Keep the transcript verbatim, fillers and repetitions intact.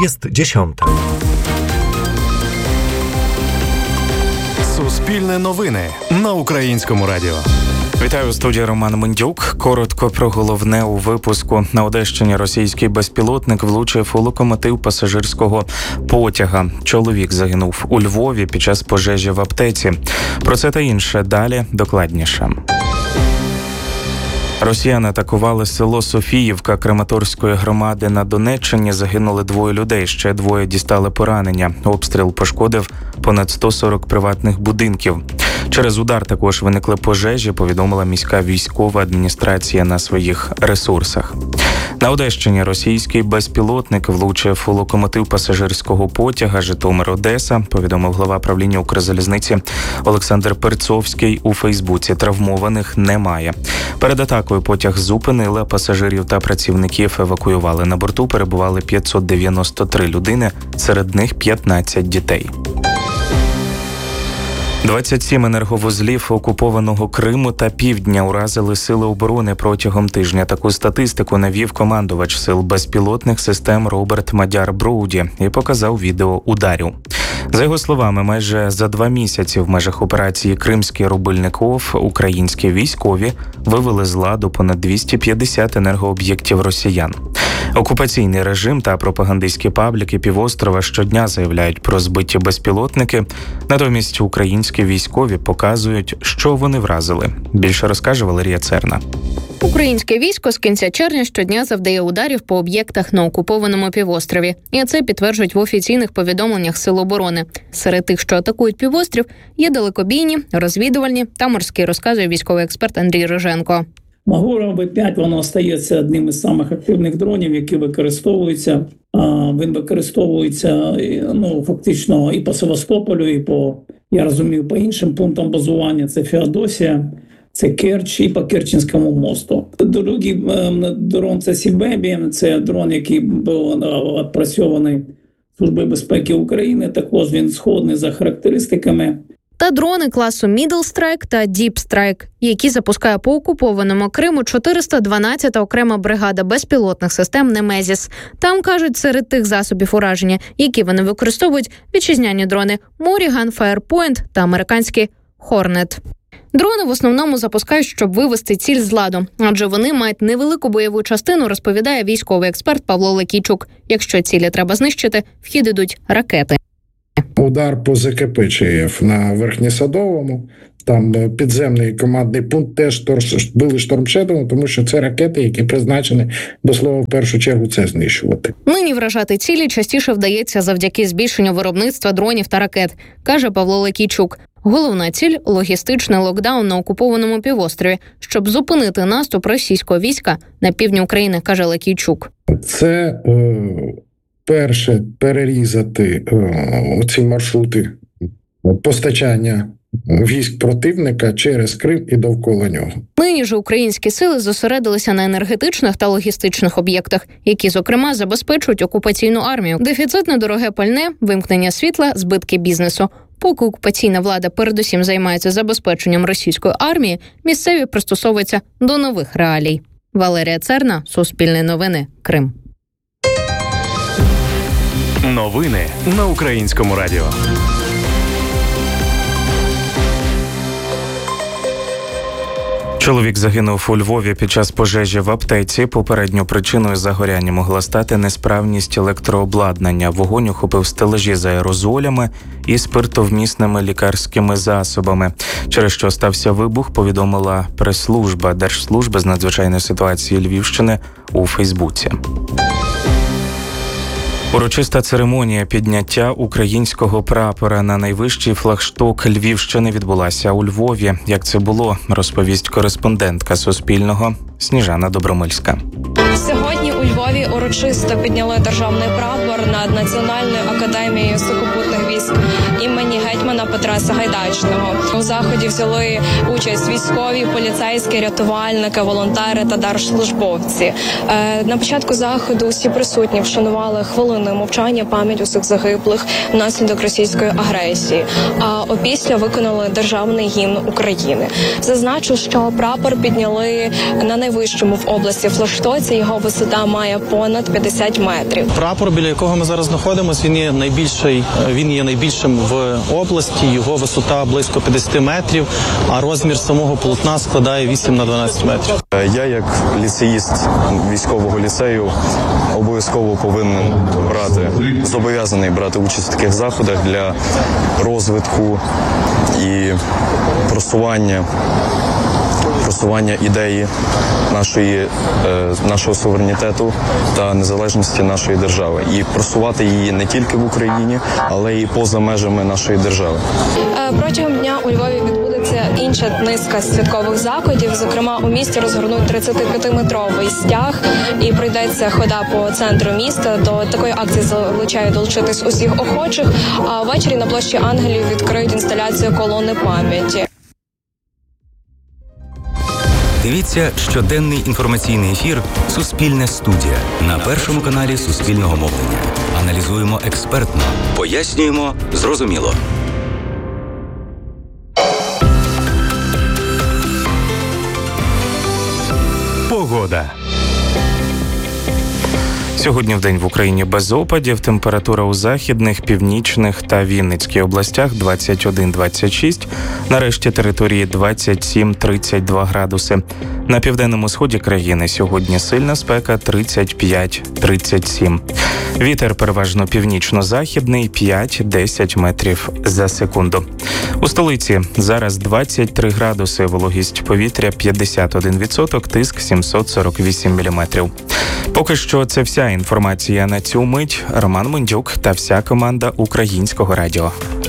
Jest dziesiąta. Суспільне новини на Українському радіо. Вітаю, у студії Роман Мендюк. Коротко про головне у випуску. На Одещині російський безпілотник влучив у локомотив пасажирського потяга. Чоловік загинув у Львові під час пожежі в аптеці. Про це та інше далі докладніше. Росіяни атакували село Софіївка Краматорської громади на Донеччині. Загинули двоє людей, ще двоє дістали поранення. Обстріл пошкодив понад сто сорок приватних будинків. Через удар також виникли пожежі, повідомила міська військова адміністрація на своїх ресурсах. На Одещині російський безпілотник влучив у локомотив пасажирського потяга Житомир-Одеса, повідомив глава правління Укрзалізниці Олександр Перцовський у Фейсбуці. Травмованих немає. Перед атакою потяг зупинили, пасажирів та працівників евакуювали. На борту перебували п'ятсот дев'яносто три людини, серед них п'ятнадцять дітей. двадцять сім енерговузлів окупованого Криму та Півдня уразили сили оборони протягом тижня. Таку статистику навів командувач сил безпілотних систем Роберт Мадяр-Броуді і показав відео ударів. За його словами, майже за два місяці в межах операції «Кримський рубильник ОФ» українські військові вивели з ладу понад двісті п'ятдесят енергооб'єктів росіян. Окупаційний режим та пропагандистські пабліки півострова щодня заявляють про збиті безпілотники. Натомість українські військові показують, що вони вразили. Більше розкаже Валерія Церна. Українське військо з кінця червня щодня завдає ударів по об'єктах на окупованому півострові. І це підтверджують в офіційних повідомленнях Сил оборони. Серед тих, що атакують півострів, є далекобійні, розвідувальні та морські, розказує військовий експерт Андрій Риженко. Магоров Б п'ять, воно остається одним із самих активних дронів, які використовуються. Він використовується ну, фактично і по Севастополю, і по, я розумію, по іншим пунктам базування. Це Феодосія, це Керч і по Керченському мосту. Другий дрон – це Сібебі, це дрон, який був відпрацьований Службою безпеки України. Також він сходний за характеристиками. Та дрони класу Middle Strike та Deep Strike, які запускає по окупованому Криму чотириста дванадцята окрема бригада безпілотних систем «Немезіс». Там, кажуть, серед тих засобів ураження, які вони використовують, вітчизняні дрони «Моріган», «Фаєрпойнт» та американські «Хорнет». Дрони в основному запускають, щоб вивести ціль з ладу, адже вони мають невелику бойову частину, розповідає військовий експерт Павло Лекійчук. Якщо цілі треба знищити, в хід ідуть ракети. Удар по З К П ЧФ на Верхньосадовому, там підземний командний пункт теж били штормшедом, тому що це ракети, які призначені до слова в першу чергу це знищувати. Нині вражати цілі частіше вдається завдяки збільшенню виробництва дронів та ракет, каже Павло Лекійчук. Головна ціль – логістичний локдаун на окупованому півострові, щоб зупинити наступ російського війська на півдні України, каже Лекійчук. Це е, перше перерізати е, ці маршрути постачання військ противника через Крим і довкола нього. Нині ж українські сили зосередилися на енергетичних та логістичних об'єктах, які, зокрема, забезпечують окупаційну армію. Дефіцитне дороге пальне, вимкнення світла, збитки бізнесу. Поки окупаційна влада передусім займається забезпеченням російської армії, місцеві пристосовуються до нових реалій. Валерія Церна, Суспільне новини, Крим. Новини на Українському радіо. Чоловік загинув у Львові під час пожежі в аптеці. Попередньою причиною загоряння могла стати несправність електрообладнання. Вогонь охопив стелажі з аерозолями і спиртовмісними лікарськими засобами. Через що стався вибух, повідомила прес-служба Держслужби з надзвичайної ситуації Львівщини у Фейсбуці. Урочиста церемонія підняття українського прапора на найвищий флагшток Львівщини відбулася у Львові. Як це було, розповість кореспондентка Суспільного Сніжана Добромильська. Сьогодні у Львові урочисто підняли державний прапор над Національною академією сухопутних військ імені гетьмана Петра Сагайдачного. У заході взяли участь військові, поліцейські, рятувальники, волонтери та держслужбовці. На початку заходу усі присутні вшанували хвилиною мовчання пам'ять усіх загиблих внаслідок російської агресії, а опісля виконали державний гімн України. Зазначу, що прапор підняли на найвищому в області флагштоці. Його висота має понад понад п'ятдесят метрів. Прапор, біля якого ми зараз знаходимося, він є найбільший, він є найбільшим в області. Його висота близько п'ятдесят метрів, а розмір самого полотна складає вісім на дванадцять метрів. Я, як ліцеїст військового ліцею, обов'язково повинен брати, зобов'язаний брати участь в таких заходах для розвитку і просування, просування ідеї нашої, е, нашого суверенітету та незалежності нашої держави. І просувати її не тільки в Україні, але й поза межами нашої держави. Протягом дня у Львові відбудеться інша низка святкових заходів. Зокрема, у місті розгорнуть тридцятип'ятиметровий стяг і пройдеться хода по центру міста. До такої акції залучають долучитись усіх охочих. А ввечері на площі Ангелів відкриють інсталяцію колони пам'яті. Дивіться щоденний інформаційний ефір «Суспільне студія» на Першому каналі Суспільного мовлення. Аналізуємо експертно, пояснюємо зрозуміло. Погода. Сьогодні вдень в Україні без опадів. Температура у західних, північних та Вінницькій областях двадцять один - двадцять шість. На решті території двадцять сім - тридцять два градуси. На південному сході країни сьогодні сильна спека тридцять п'ять - тридцять сім. Вітер переважно північно-західний п'ять - десять метрів за секунду. У столиці зараз двадцять три градуси, вологість повітря п'ятдесят один відсоток, тиск сімсот сорок вісім міліметрів. Поки що це вся інформація на цю мить. Роман Мундюк та вся команда Українського радіо.